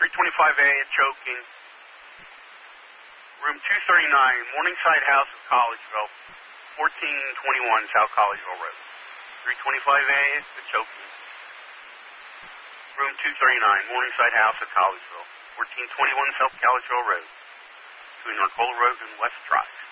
325A at choking. Room 239, Morningside House of Collegeville, 1421 South Collegeville Road. 325A at choking. Room 239, Morningside House of Collegeville, 1421 South Collegeville Road, between Arcola Road and West Drive.